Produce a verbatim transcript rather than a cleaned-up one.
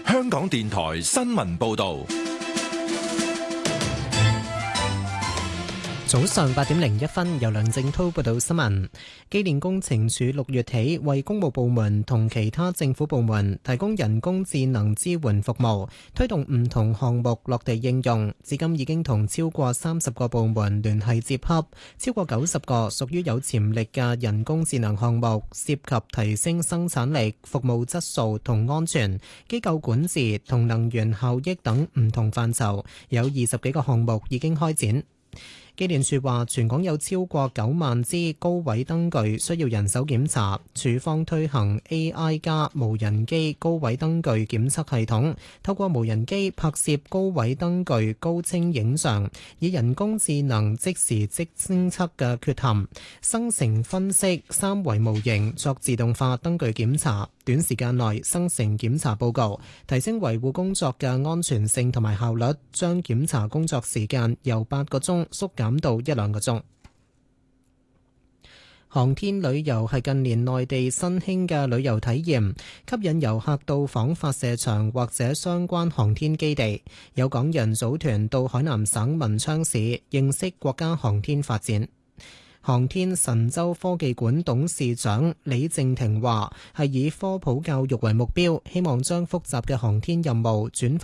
香港電台新聞報道。 早上八點零一分，由梁正滔報道新聞。機電工程署六月起為公務部門同其他政府部門提供人工智能支援服務，推動唔同項目落地應用。至今已經同超過三十個部門聯繫接洽，超過九十個屬於有潛力嘅人工智能項目，涉及提升生產力、服務質素同安全、機構管治同能源效益等唔同範疇，有二十幾個項目已經開展。機電署話，全港有超過九萬支高位燈具需要人手檢查，署方推行 A I 加無人機高位燈具檢測系統，透過無人機拍攝高位燈具高清影像，以人工智能即時即偵測嘅缺陷，生成分析三維模型作自動化燈具檢查，短時間內生成檢查報告，提升維護工作嘅安全性同埋效率，將檢查工作時間由八個鐘縮減到一兩個鐘。航天旅遊係近年內地新興嘅旅遊體驗，吸引遊客到訪發射場或者相關航天基地。有港人組團到海南省文昌市認識國家航天發展。航天神舟科技館董事長李靜婷話，係以科普教育為目標，希望將複雜嘅航天任務轉